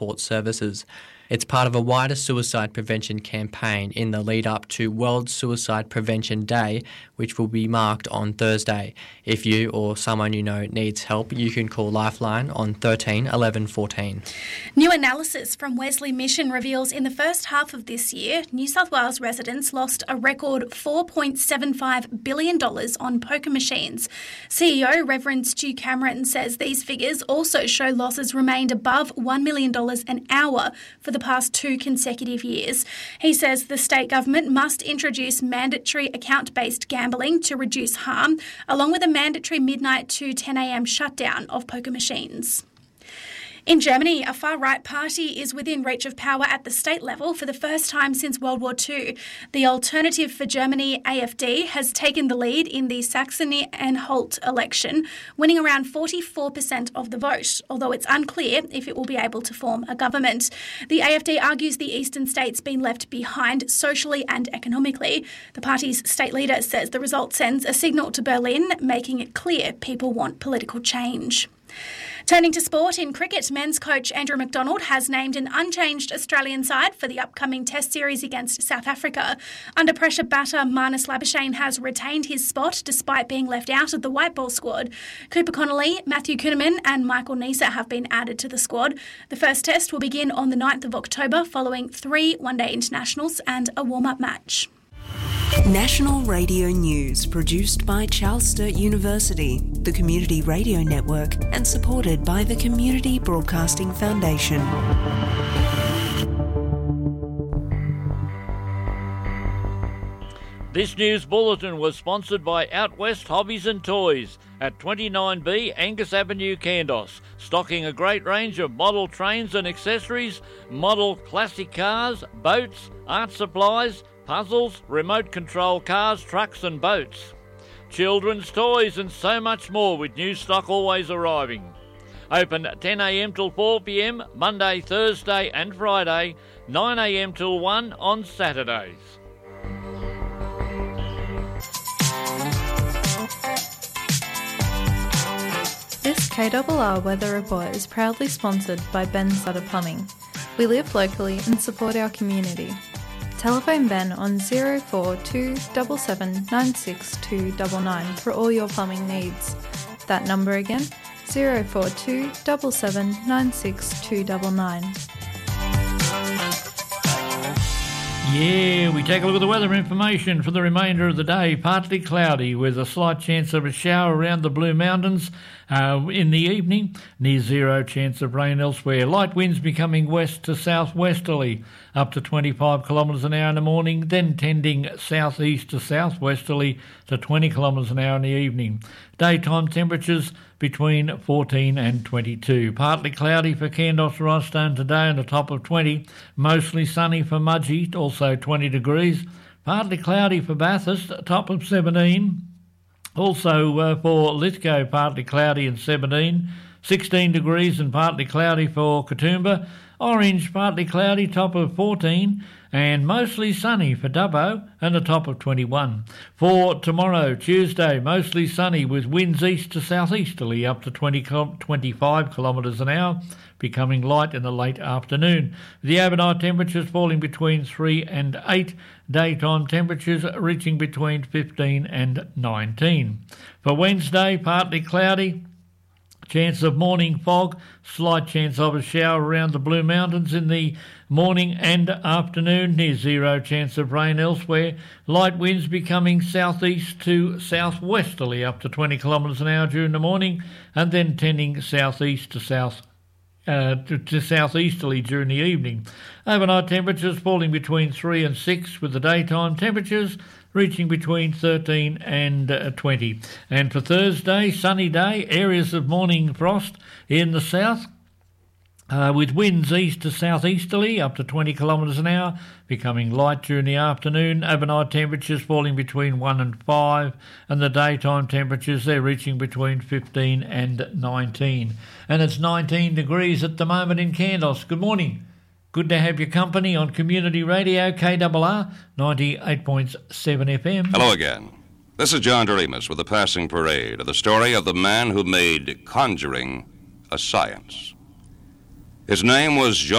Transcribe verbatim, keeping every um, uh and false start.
Support Services. It's part of a wider suicide prevention campaign in the lead up to World Suicide Prevention Day, which will be marked on Thursday. If you or someone you know needs help, you can call Lifeline on thirteen eleven fourteen. New analysis from Wesley Mission reveals in the first half of this year, New South Wales residents lost a record four point seven five billion dollars on poker machines. C E O Reverend Stu Cameron says these figures also show losses remained above one million dollars an hour for the past two consecutive years. He says the state government must introduce mandatory account-based gambling to reduce harm, along with a mandatory midnight to ten a.m. shutdown of poker machines. In Germany, a far-right party is within reach of power at the state level for the first time since World War Two. The Alternative for Germany, A F D, has taken the lead in the Saxony-Anhalt election, winning around forty-four percent of the vote, although it's unclear if it will be able to form a government. The A F D argues the eastern states been left behind socially and economically. The party's state leader says the result sends a signal to Berlin, making it clear people want political change. Turning to sport, in cricket, men's coach Andrew McDonald has named an unchanged Australian side for the upcoming Test series against South Africa. Under pressure batter Marnus Labuschagne has retained his spot despite being left out of the white ball squad. Cooper Connolly, Matthew Kuhnemann and Michael Neser have been added to the squad. The first test will begin on the ninth of October following three one-day internationals and a warm-up match. National Radio News, produced by Charles Sturt University, the Community Radio Network, and supported by the Community Broadcasting Foundation. This news bulletin was sponsored by Out West Hobbies and Toys at twenty-nine B Angus Avenue, Kandos, stocking a great range of model trains and accessories, model classic cars, boats, art supplies, puzzles, remote control cars, trucks and boats, children's toys and so much more, with new stock always arriving. Open ten a.m. till four p.m, Monday, Thursday and Friday, nine a.m. till one on Saturdays. This K R R Weather Report is proudly sponsored by Ben Sutter Plumbing. We live locally and support our community. Telephone Ben on zero four two seven seven nine six two nine nine for all your plumbing needs. That number again, zero four two seven seven nine six two nine nine. Yeah, we take a look at the weather information for the remainder of the day. Partly cloudy with a slight chance of a shower around the Blue Mountains uh, in the evening. Near zero chance of rain elsewhere. Light winds becoming west to southwesterly up to twenty-five kilometres an hour in the morning, then tending southeast to southwesterly to twenty kilometres an hour in the evening. Daytime temperatures between fourteen and twenty-two. Partly cloudy for Kandos Rostone today on the top of twenty. Mostly sunny for Mudgee, also twenty degrees. Partly cloudy for Bathurst, top of seventeen. Also uh, for Lithgow, partly cloudy and seventeen. sixteen degrees and partly cloudy for Katoomba. Orange, partly cloudy, top of fourteen, and mostly sunny for Dubbo and the top of twenty-one. For tomorrow, Tuesday, mostly sunny with winds east to southeasterly up to twenty, twenty-five kilometres an hour, becoming light in the late afternoon. The overnight temperatures falling between three and eight, daytime temperatures reaching between fifteen and nineteen. For Wednesday, partly cloudy, chance of morning fog, slight chance of a shower around the Blue Mountains in the morning and afternoon, near zero chance of rain elsewhere. Light winds becoming southeast to southwesterly up to twenty kilometres an hour during the morning, and then tending southeast to south uh, to, to southeasterly during the evening. Overnight temperatures falling between three and six, with the daytime temperatures reaching between thirteen and twenty. And for Thursday, sunny day, areas of morning frost in the south, uh, with winds east to southeasterly up to twenty kilometres an hour, becoming light during the afternoon. Overnight temperatures falling between one and five, and the daytime temperatures, they're reaching between fifteen and nineteen. And it's nineteen degrees at the moment in Kandos. Good morning. Good to have your company on Community Radio, K R R, ninety-eight point seven F M. Hello again. This is John Doremus with the Passing Parade, of the story of the man who made conjuring a science. His name was John.